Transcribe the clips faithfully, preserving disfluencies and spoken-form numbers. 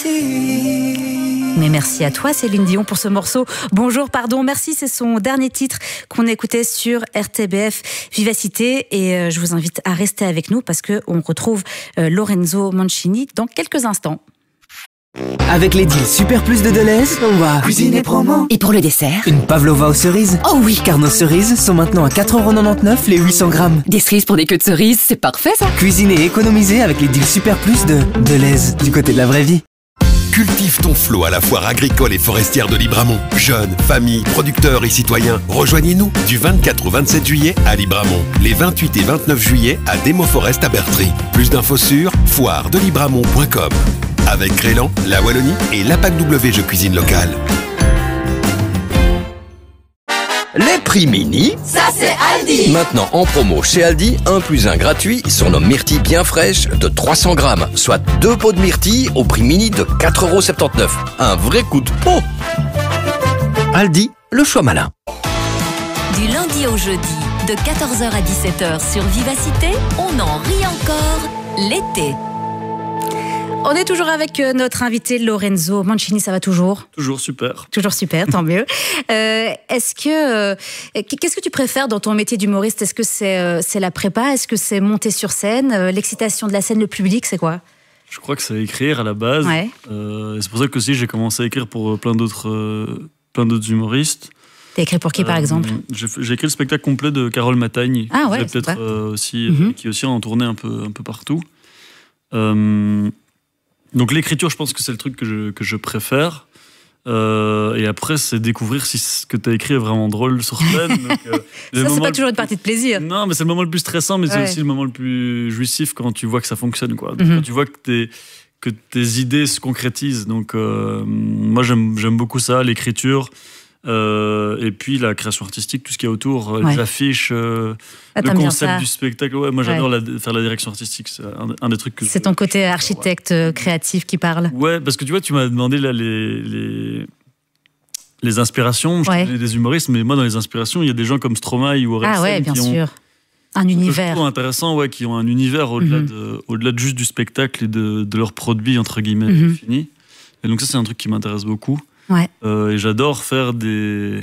Mais merci à toi Céline Dion pour ce morceau. Bonjour, pardon, merci, c'est son dernier titre qu'on écoutait sur R T B F Vivacité et je vous invite à rester avec nous parce qu'on retrouve Lorenzo Mancini dans quelques instants. Avec les deals Super Plus de Deleuze, on va cuisiner promo. Et pour le dessert, une pavlova aux cerises. Oh oui, car nos cerises sont maintenant à quatre euros quatre-vingt-dix-neuf les huit cents grammes. Des cerises pour des queues de cerises, c'est parfait ça. Cuisiner et économiser avec les deals Super Plus de Deleuze, du côté de la vraie vie. Cultive ton flot à la foire agricole et forestière de Libramont. Jeunes, familles, producteurs et citoyens, rejoignez-nous du vingt-quatre au vingt-sept juillet à Libramont. Les vingt-huit et vingt-neuf juillet à Demo Forest à Bertry. Plus d'infos sur foire de libramont point com. Avec Crélan, la Wallonie et l'A P A C W Jeux Cuisine Locale. Les prix mini, ça c'est Aldi. Maintenant en promo chez Aldi, un plus un gratuit sur nos myrtilles bien fraîches de trois cents grammes, soit deux pots de myrtilles au prix mini de quatre euros soixante-dix-neuf. Un vrai coup de pot. Aldi, le choix malin. Du lundi au jeudi, de quatorze heures à dix-sept heures sur Vivacité, on en rit encore l'été. On est toujours avec notre invité Lorenzo Mancini, ça va toujours ? Toujours super. Toujours super, tant mieux. Euh, est-ce que, euh, qu'est-ce que tu préfères dans ton métier d'humoriste ? Est-ce que c'est, euh, c'est la prépa ? Est-ce que c'est monter sur scène ? euh, L'excitation de la scène, le public, c'est quoi ? Je crois que c'est écrire à la base. Ouais. Euh, c'est pour ça que aussi j'ai commencé à écrire pour plein d'autres, euh, plein d'autres humoristes. T'as écrit pour qui, par euh, exemple ? j'ai, j'ai écrit le spectacle complet de Carole Matagne, ah ouais, peut-être euh, aussi, mm-hmm. euh, qui est aussi en tournée un peu, un peu partout. Euh, Donc l'écriture, je pense que c'est le truc que je, que je préfère. Euh, et après, c'est découvrir si ce que tu as écrit est vraiment drôle sur scène. Donc, euh, ça, c'est pas toujours une partie de plaisir. Non, mais c'est le moment le plus stressant, mais ouais. c'est aussi le moment le plus jouissif quand tu vois que ça fonctionne, quoi. Donc, mm-hmm. quand tu vois que, t'es, que tes idées se concrétisent. Donc euh, moi, j'aime, j'aime beaucoup ça, l'écriture. Euh, et puis la création artistique, tout ce qu'il y a autour, ouais. les affiches, euh, ah, le concept du spectacle. Ouais, moi, j'adore ouais. la, faire la direction artistique. C'est un, un des trucs que C'est je, ton côté architecte ouais. créatif qui parle. Ouais, parce que tu vois, tu m'as demandé là les les, les inspirations. Je ouais. connais des humoristes, mais moi, dans les inspirations, il y a des gens comme Stromae ou Orelsan ah ouais, bien qui sûr. ont un univers. Je trouve intéressant, ouais, qui ont un univers au-delà, mm-hmm. de, au-delà de juste du spectacle et de, de leur produit entre guillemets mm-hmm. fini. Et donc ça, c'est un truc qui m'intéresse beaucoup. Ouais. Euh, et j'adore faire des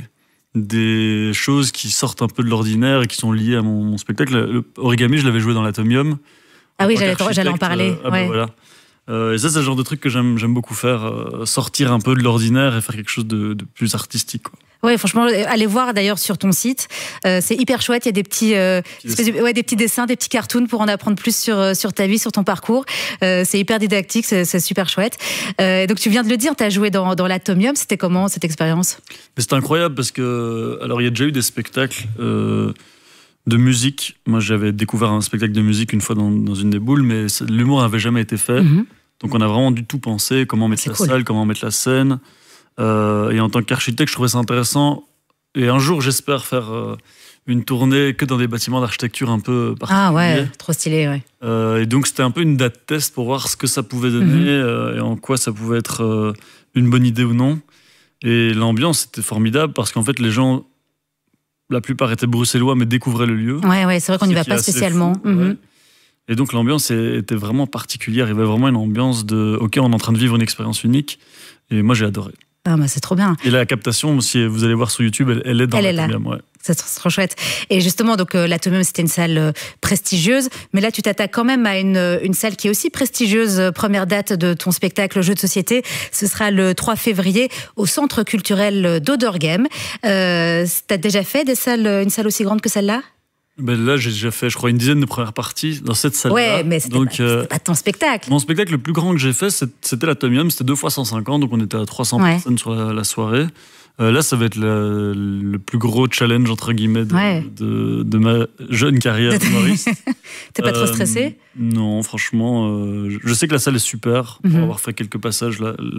des choses qui sortent un peu de l'ordinaire et qui sont liées à mon, mon spectacle. Le origami, je l'avais joué dans l'Atomium. Ah oui, j'allais, j'allais en parler. Euh, ah ouais. ben voilà. euh, et ça, c'est le genre de truc que j'aime, j'aime beaucoup faire, euh, sortir un peu de l'ordinaire et faire quelque chose de, de plus artistique, quoi. Oui, franchement, allez voir d'ailleurs sur ton site. Euh, c'est hyper chouette. Il y a des petits, euh, petits de, ouais, des petits dessins, des petits cartoons pour en apprendre plus sur, sur ta vie, sur ton parcours. Euh, c'est hyper didactique, c'est, c'est super chouette. Euh, donc, tu viens de le dire, tu as joué dans, dans l'Atomium. C'était comment cette expérience ? Mais c'était incroyable parce que, alors, il y a déjà eu des spectacles euh, de musique. Moi, j'avais découvert un spectacle de musique une fois dans, dans une des boules, mais l'humour n'avait jamais été fait. Mm-hmm. Donc, on a vraiment du tout pensé comment mettre c'est la cool. salle, comment mettre la scène. Euh, et en tant qu'architecte, je trouvais ça intéressant. Et un jour, j'espère faire euh, une tournée que dans des bâtiments d'architecture un peu particuliers. Ah ouais, trop stylé, ouais. Euh, et donc, c'était un peu une date test pour voir ce que ça pouvait donner mm-hmm. euh, et en quoi ça pouvait être euh, une bonne idée ou non. Et l'ambiance était formidable parce qu'en fait, les gens, la plupart étaient bruxellois, mais découvraient le lieu. Ouais, ouais, c'est vrai qu'on n'y va pas spécialement. Fou, mm-hmm. ouais. Et donc, l'ambiance était vraiment particulière. Il y avait vraiment une ambiance de « Ok, on est en train de vivre une expérience unique ». Et moi, j'ai adoré. Ah bah c'est trop bien. Et la captation, si vous allez voir sur YouTube, elle, elle est dans elle l'Atomium. Ouais. C'est trop, trop chouette. Et justement, donc euh, l'Atomium, c'était une salle euh, prestigieuse, mais là, tu t'attaques quand même à une, une salle qui est aussi prestigieuse. Euh, première date de ton spectacle Jeux de société, ce sera le trois février au Centre culturel d'Oderghem. Euh, t'as déjà fait des salles, une salle aussi grande que celle-là ? Ben là, j'ai déjà fait, je crois, une dizaine de premières parties dans cette salle-là. Ouais, mais c'était, donc, pas, euh, c'était pas ton spectacle. Mon spectacle le plus grand que j'ai fait, c'était l'Atomium. C'était deux fois cent cinquante, donc on était à trois cents ouais. personnes sur la, la soirée. Euh, là, ça va être la, le plus gros challenge, entre guillemets, de, ouais. de, de ma jeune carrière d'humoriste. T'es pas euh, trop stressé ? Non, franchement. Euh, je sais que la salle est super, pour mm-hmm. avoir fait quelques passages là, là,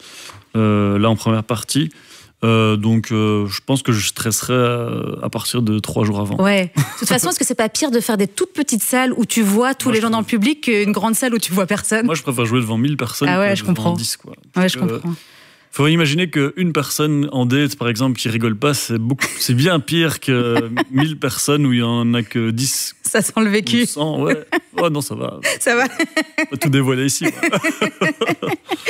euh, là en première partie. Euh, donc, euh, je pense que je stresserai à, à partir de trois jours avant. Ouais. De toute façon, est-ce que c'est pas pire de faire des toutes petites salles où tu vois tous moi, les gens dans le public qu'une grande salle où tu vois personne ? Moi, je préfère jouer devant mille personnes ah ouais, que je devant comprends. dix, quoi. Ouais, je euh, comprends. Faut imaginer qu'une personne en date, par exemple, qui rigole pas, c'est, beaucoup, c'est bien pire que mille personnes où il y en a que dix. Ça sent le vécu. cent, ouais. Oh non, ça va. Ça va. On va tout dévoiler ici.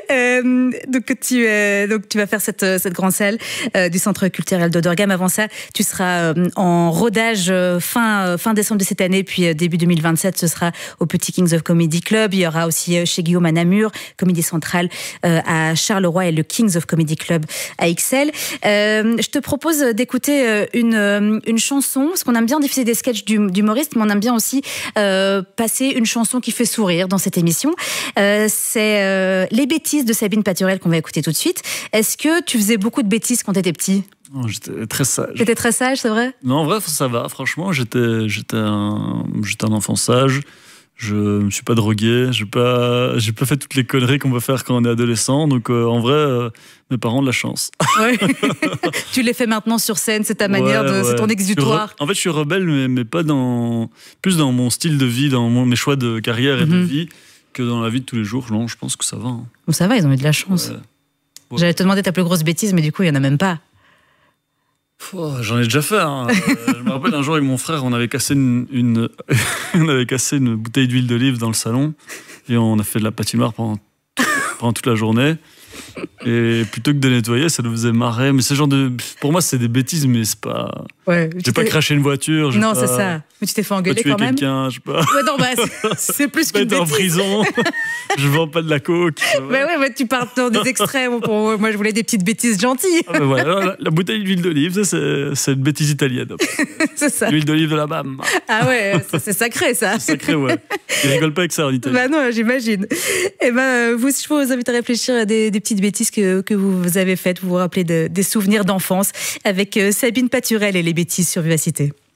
Euh, donc, tu, euh, donc, tu vas faire cette, cette grande salle euh, du Centre culturel d'Odergam. Avant ça, tu seras euh, en rodage euh, fin, euh, fin décembre de cette année, puis euh, début deux mille vingt-sept, ce sera au Petit Kings of Comedy Club. Il y aura aussi euh, chez Guillaume à Namur, Comédie Centrale euh, à Charleroi et le Kings of Comedy Club à Ixelles. Euh, je te propose d'écouter euh, une, euh, une chanson, parce qu'on aime bien diffuser des sketchs d'humoristes, mais on aime bien aussi euh, passer une chanson qui fait sourire dans cette émission. Euh, c'est euh, Les bêtises de Sabine Paturel qu'on va écouter tout de suite. Est-ce que tu faisais beaucoup de bêtises quand tu étais petit ? Non, j'étais très sage. J'étais très sage, c'est vrai ? Non, en vrai, ça va. Franchement, j'étais, j'étais, un, j'étais un enfant sage. Je ne me suis pas drogué. Je n'ai pas, j'ai pas fait toutes les conneries qu'on peut faire quand on est adolescent. Donc, euh, en vrai, euh, mes parents ont de la chance. Ouais. Tu les fais maintenant sur scène, c'est ta manière, ouais, de, ouais. c'est ton exutoire. Re... En fait, je suis rebelle, mais, mais pas dans, plus dans mon style de vie, dans mon, mes choix de carrière et mm-hmm. de vie, que dans la vie de tous les jours. Non, je pense que ça va. Hein. Bon, ça va, ils ont eu de la chance. Ouais. Ouais. J'allais te demander ta plus grosse bêtise, mais du coup, il n'y en a même pas. Oh, j'en ai déjà fait. Hein. euh, je me rappelle un jour avec mon frère, on avait cassé une, une, on avait cassé une bouteille d'huile d'olive dans le salon et on a fait de la patinoire pendant, pendant toute la journée. Et plutôt que de nettoyer, ça nous faisait marrer. Mais c'est genre de, pour moi, c'est des bêtises, mais c'est pas. Ouais, j'ai pas craché une voiture. Non, pas... c'est ça. Mais tu t'es fait engueuler pas quand même. quelqu'un, je sais pas. Ouais, non, bah, c'est, c'est plus qu'une bêtise. En prison. Je vends pas de la coke. Ouais, ouais, ouais, ouais tu pars dans des extrêmes. Pour moi, je voulais des petites bêtises gentilles. Ah, bah, voilà, la, la bouteille d'huile d'olive, ça, c'est, c'est une bêtise italienne. C'est ça. L'huile d'olive de la B A M. Ah ouais, ça, c'est sacré, ça. C'est sacré, ouais. Ils rigolent pas avec ça en Italie. Bah non, j'imagine. Et ben, vous, je vous invite à réfléchir à des, des petites bêtises que, que vous avez faites. Vous vous rappelez de, des souvenirs d'enfance avec Sabine Paturel et les bêtises sur Vivacité.